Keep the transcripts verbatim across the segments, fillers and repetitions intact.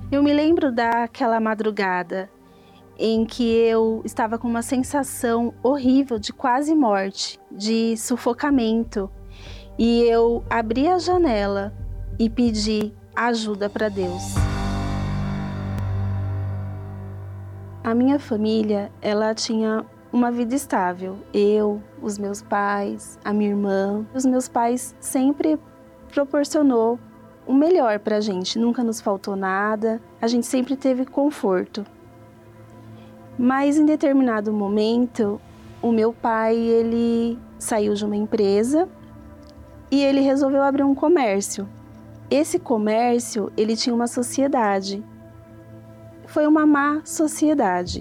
Eu me lembro daquela madrugada em que eu estava com uma sensação horrível de quase morte, de sufocamento. E eu abri a janela e pedi ajuda para Deus. A minha família, ela tinha uma vida estável. Eu, os meus pais, a minha irmã. Os meus pais sempre proporcionou o melhor para a gente. Nunca nos faltou nada. A gente sempre teve conforto. Mas em determinado momento, o meu pai, ele saiu de uma empresa e ele resolveu abrir um comércio. Esse comércio, ele tinha uma sociedade. Foi uma má sociedade.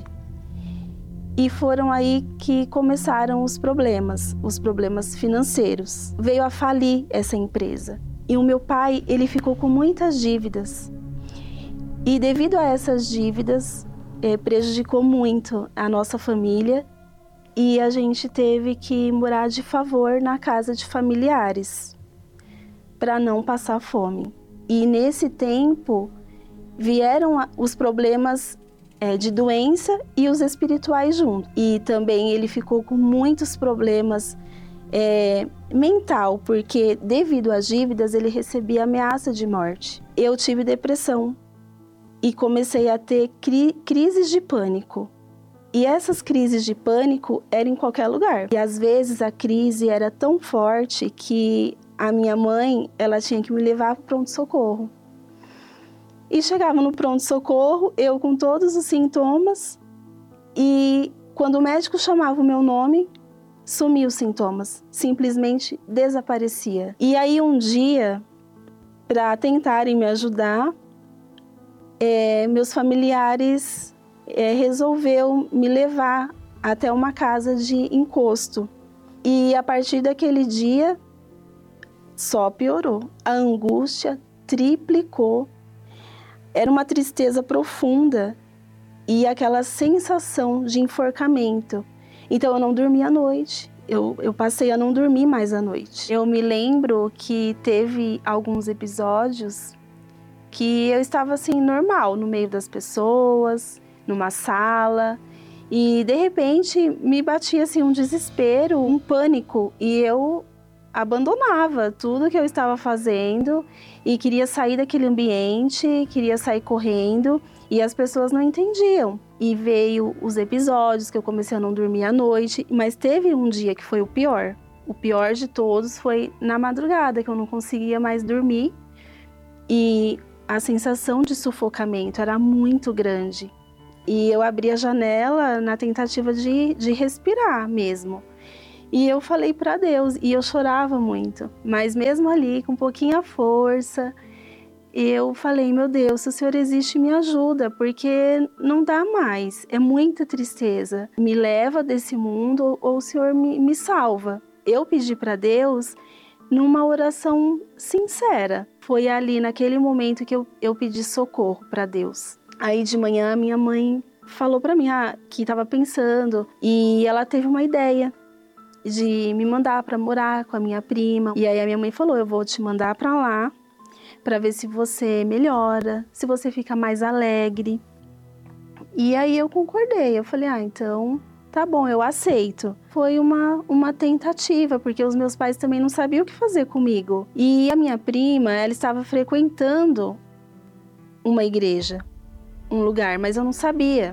E foram aí que começaram os problemas, os problemas financeiros. Veio a falir essa empresa. E o meu pai, ele ficou com muitas dívidas. E devido a essas dívidas, eh, prejudicou muito a nossa família. E a gente teve que morar de favor na casa de familiares, para não passar fome. E nesse tempo, vieram os problemas é, de doença e os espirituais juntos. E também ele ficou com muitos problemas é, mental, porque devido às dívidas ele recebia ameaça de morte. Eu tive depressão e comecei a ter cri- crises de pânico. E essas crises de pânico eram em qualquer lugar. E às vezes a crise era tão forte que a minha mãe, ela tinha que me levar para o pronto-socorro. E chegava no pronto-socorro, eu com todos os sintomas, e quando o médico chamava o meu nome, sumia os sintomas, simplesmente desaparecia. E aí um dia, para tentarem me ajudar, é, meus familiares é, resolveu me levar até uma casa de encosto. E a partir daquele dia, só piorou. A angústia triplicou. Era uma tristeza profunda e aquela sensação de enforcamento. Então eu não dormia à noite, eu, eu passei a não dormir mais à noite. Eu me lembro que teve alguns episódios que eu estava assim normal, no meio das pessoas, numa sala, e de repente me batia assim um desespero, um pânico, e eu abandonava tudo que eu estava fazendo e queria sair daquele ambiente, queria sair correndo, e as pessoas não entendiam. E veio os episódios que eu comecei a não dormir à noite, mas teve um dia que foi o pior. O pior de todos foi na madrugada, que eu não conseguia mais dormir e a sensação de sufocamento era muito grande. E eu abri a janela na tentativa de, de respirar mesmo. E eu falei para Deus, e eu chorava muito, mas mesmo ali, com pouquinha força, eu falei, meu Deus, se o Senhor existe, me ajuda, porque não dá mais, é muita tristeza. Me leva desse mundo ou o Senhor me, me salva. Eu pedi para Deus numa oração sincera. Foi ali, naquele momento, que eu, eu pedi socorro para Deus. Aí de manhã, minha mãe falou para mim ah, que estava pensando, e ela teve uma ideia de me mandar para morar com a minha prima. E aí a minha mãe falou, eu vou te mandar para lá, para ver se você melhora, se você fica mais alegre. E aí eu concordei, eu falei, ah, então tá bom, eu aceito. Foi uma, uma tentativa, porque os meus pais também não sabiam o que fazer comigo. E a minha prima, ela estava frequentando uma igreja, um lugar, mas eu não sabia.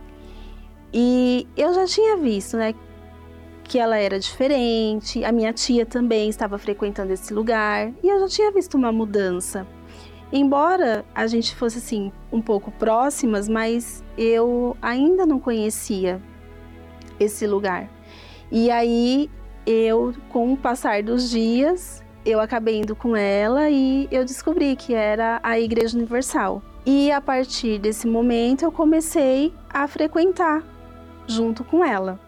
E eu já tinha visto, né, que ela era diferente, a minha tia também estava frequentando esse lugar, e eu já tinha visto uma mudança. Embora a gente fosse assim, um pouco próximas, mas eu ainda não conhecia esse lugar. E aí, eu, com o passar dos dias, eu acabei indo com ela e eu descobri que era a Igreja Universal. E a partir desse momento, eu comecei a frequentar junto com ela.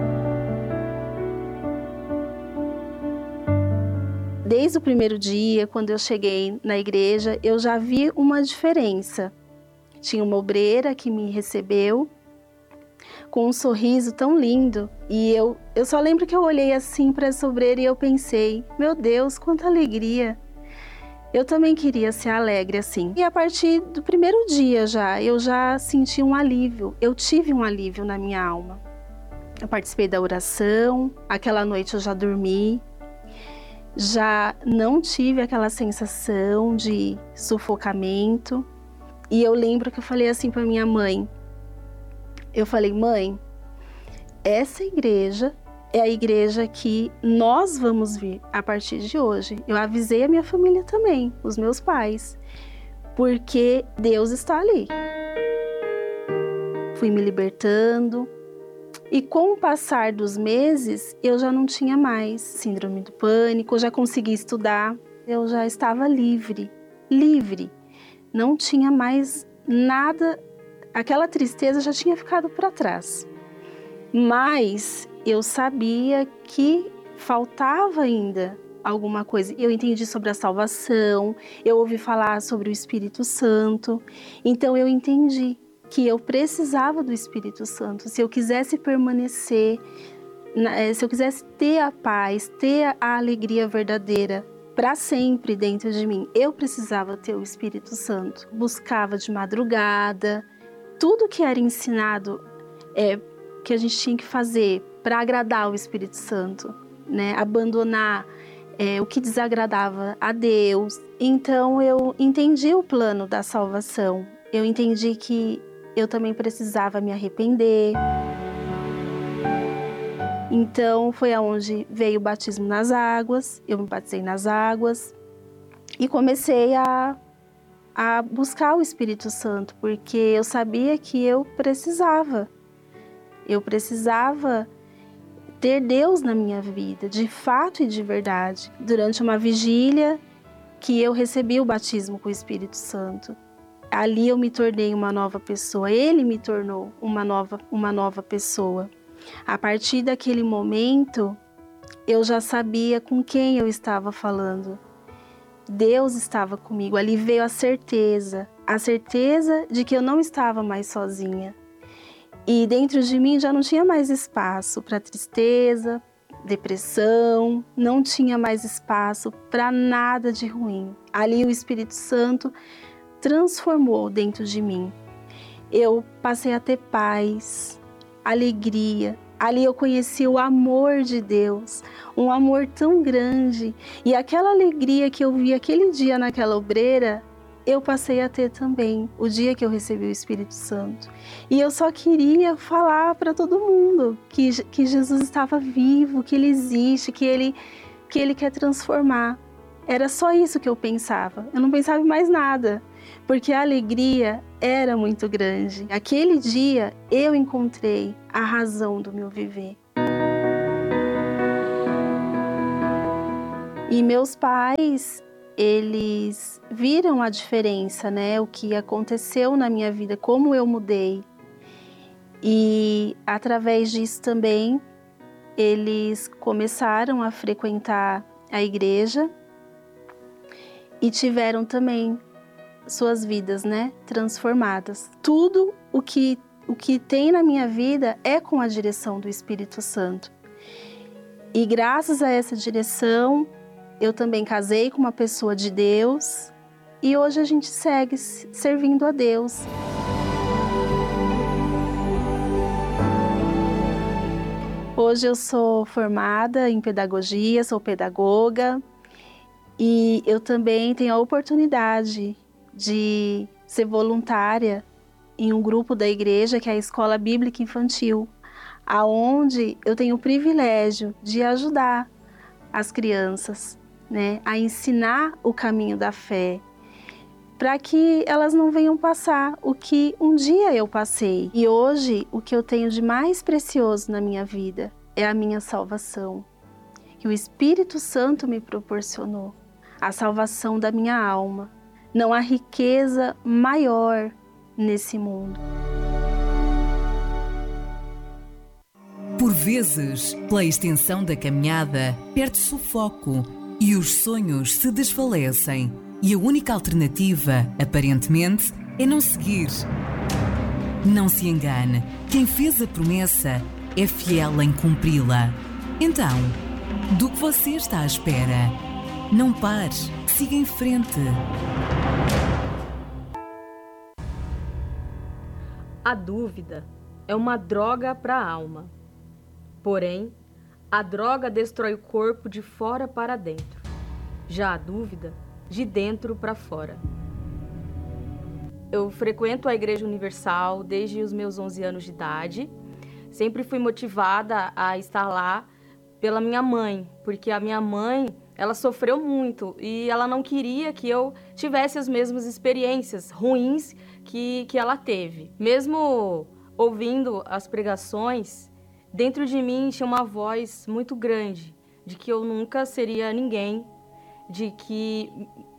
Desde o primeiro dia, quando eu cheguei na igreja, eu já vi uma diferença. Tinha uma obreira que me recebeu com um sorriso tão lindo. E eu, eu só lembro que eu olhei assim para essa obreira e eu pensei, meu Deus, quanta alegria. Eu também queria ser alegre assim. E a partir do primeiro dia já, eu já senti um alívio. Eu tive um alívio na minha alma. Eu participei da oração, aquela noite eu já dormi. Já não tive aquela sensação de sufocamento. E eu lembro que eu falei assim para minha mãe. Eu falei, mãe, essa igreja é a igreja que nós vamos vir a partir de hoje. Eu avisei a minha família também, os meus pais, porque Deus está ali. Fui me libertando e com o passar dos meses, eu já não tinha mais síndrome do pânico, eu já conseguia estudar, eu já estava livre, livre. Não tinha mais nada, aquela tristeza já tinha ficado para trás. Mas eu sabia que faltava ainda alguma coisa. Eu entendi sobre a salvação, eu ouvi falar sobre o Espírito Santo. Então eu entendi que eu precisava do Espírito Santo. Se eu quisesse permanecer, se eu quisesse ter a paz, ter a alegria verdadeira para sempre dentro de mim, eu precisava ter o Espírito Santo. Buscava de madrugada, tudo que era ensinado é que a gente tinha que fazer para agradar o Espírito Santo, né? Abandonar é, o que desagradava a Deus. Então eu entendi o plano da salvação. Eu entendi que eu também precisava me arrepender. Então foi aonde veio o batismo nas águas. Eu me batizei nas águas e comecei a, a buscar o Espírito Santo, porque eu sabia que eu precisava. Eu precisava ter Deus na minha vida, de fato e de verdade. Durante uma vigília que eu recebi o batismo com o Espírito Santo. Ali eu me tornei uma nova pessoa, Ele me tornou uma nova, uma nova pessoa. A partir daquele momento, eu já sabia com quem eu estava falando. Deus estava comigo, ali veio a certeza, a certeza de que eu não estava mais sozinha. E dentro de mim já não tinha mais espaço para tristeza, depressão, não tinha mais espaço para nada de ruim. Ali o Espírito Santo transformou dentro de mim. Eu passei a ter paz, alegria. Ali eu conheci o amor de Deus, um amor tão grande. E aquela alegria que eu vi aquele dia naquela obreira, eu passei a ter também, o dia que eu recebi o Espírito Santo. E eu só queria falar para todo mundo que, que Jesus estava vivo, que Ele existe, que Ele, que Ele quer transformar. Era só isso que eu pensava, eu não pensava em mais nada, porque a alegria era muito grande. Aquele dia eu encontrei a razão do meu viver. E meus pais, eles viram a diferença, né? O que aconteceu na minha vida, como eu mudei. E através disso também, eles começaram a frequentar a igreja e tiveram também suas vidas, né, transformadas. Tudo o que, o que tem na minha vida é com a direção do Espírito Santo. E graças a essa direção, eu também casei com uma pessoa de Deus e hoje a gente segue servindo a Deus. Hoje eu sou formada em pedagogia, sou pedagoga e eu também tenho a oportunidade de ser voluntária em um grupo da igreja que é a Escola Bíblica Infantil, aonde eu tenho o privilégio de ajudar as crianças, né, a ensinar o caminho da fé, para que elas não venham passar o que um dia eu passei. E hoje, o que eu tenho de mais precioso na minha vida é a minha salvação, que o Espírito Santo me proporcionou, a salvação da minha alma. Não há riqueza maior nesse mundo. Por vezes, pela extensão da caminhada, perde-se o foco e os sonhos se desfalecem. E a única alternativa, aparentemente, é não seguir. Não se engane, quem fez a promessa é fiel em cumpri-la. Então, do que você está à espera? Não pares, siga em frente. A dúvida é uma droga para a alma. Porém, a droga destrói o corpo de fora para dentro. Já a dúvida, de dentro para fora. Eu frequento a Igreja Universal desde os meus onze anos de idade. Sempre fui motivada a estar lá pela minha mãe, porque a minha mãe, ela sofreu muito e ela não queria que eu tivesse as mesmas experiências ruins que, que ela teve. Mesmo ouvindo as pregações, dentro de mim tinha uma voz muito grande de que eu nunca seria ninguém, de que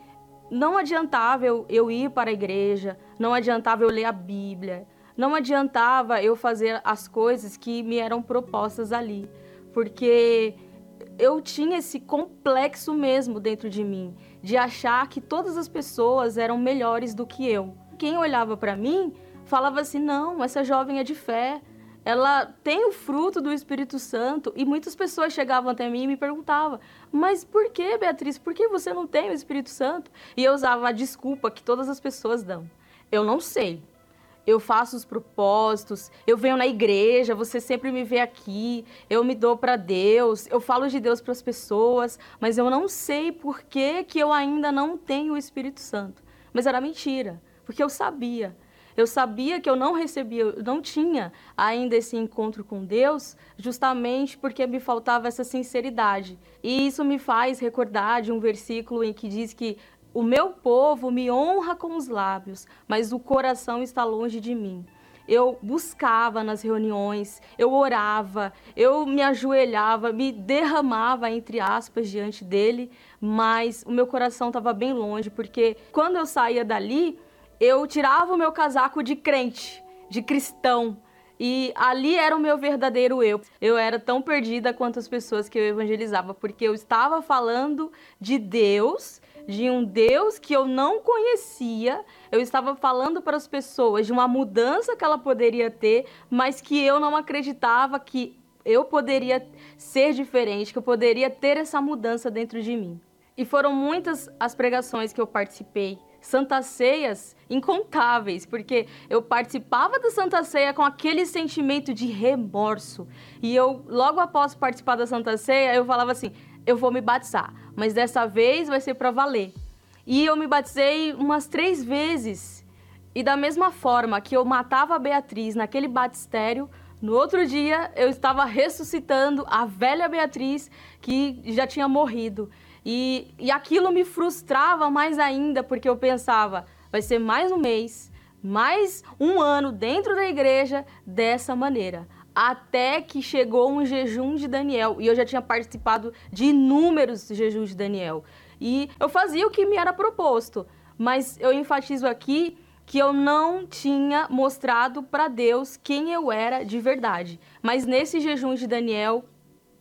não adiantava eu, eu ir para a igreja, não adiantava eu ler a Bíblia, não adiantava eu fazer as coisas que me eram propostas ali, porque eu tinha esse complexo mesmo dentro de mim, de achar que todas as pessoas eram melhores do que eu. Quem olhava para mim falava assim, não, essa jovem é de fé, ela tem o fruto do Espírito Santo, e muitas pessoas chegavam até mim e me perguntavam, mas por que, Beatriz, por que você não tem o Espírito Santo? E eu usava a desculpa que todas as pessoas dão. Eu não sei. Eu faço os propósitos, eu venho na igreja, você sempre me vê aqui, eu me dou para Deus, eu falo de Deus para as pessoas, mas eu não sei por que, que eu ainda não tenho o Espírito Santo. Mas era mentira, porque eu sabia. Eu sabia que eu não recebia, eu não tinha ainda esse encontro com Deus, justamente porque me faltava essa sinceridade. E isso me faz recordar de um versículo em que diz que o meu povo me honra com os lábios, mas o coração está longe de mim. Eu buscava nas reuniões, eu orava, eu me ajoelhava, me derramava, entre aspas, diante dele, mas o meu coração estava bem longe, porque quando eu saía dali, eu tirava o meu casaco de crente, de cristão, e ali era o meu verdadeiro eu. Eu era tão perdida quanto as pessoas que eu evangelizava, porque eu estava falando de Deus, de um Deus que eu não conhecia, eu estava falando para as pessoas de uma mudança que ela poderia ter, mas que eu não acreditava que eu poderia ser diferente, que eu poderia ter essa mudança dentro de mim. E foram muitas as pregações que eu participei, Santas Ceias incontáveis, porque eu participava da Santa Ceia com aquele sentimento de remorso. E eu, logo após participar da Santa Ceia, eu falava assim, eu vou me batizar, mas dessa vez vai ser para valer. E eu me batizei umas três vezes. E da mesma forma que eu matava a Beatriz naquele batistério, no outro dia eu estava ressuscitando a velha Beatriz que já tinha morrido. E, e aquilo me frustrava mais ainda, porque eu pensava, vai ser mais um mês, mais um ano dentro da igreja dessa maneira. Até que chegou um jejum de Daniel, e eu já tinha participado de inúmeros jejuns de Daniel. E eu fazia o que me era proposto, mas eu enfatizo aqui que eu não tinha mostrado para Deus quem eu era de verdade. Mas nesse jejum de Daniel,